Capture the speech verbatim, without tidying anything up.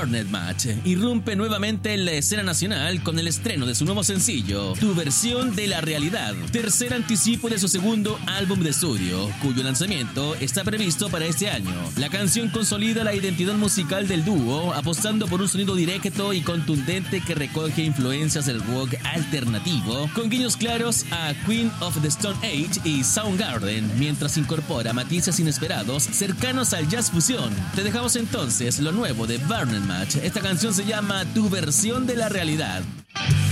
Barnet Match irrumpe nuevamente en la escena nacional con el estreno de su nuevo sencillo, Tu versión de la realidad, tercer anticipo de su segundo álbum de estudio, cuyo lanzamiento está previsto para este año. La canción consolida la identidad musical del dúo, apostando por un sonido directo y contundente que recoge influencias del rock alternativo, con guiños claros a Queen of the Stone Age y Soundgarden, mientras incorpora matices inesperados cercanos al jazz fusión. Te dejamos entonces lo nuevo de Barnet Match. Esta canción se llama Tu versión de la realidad.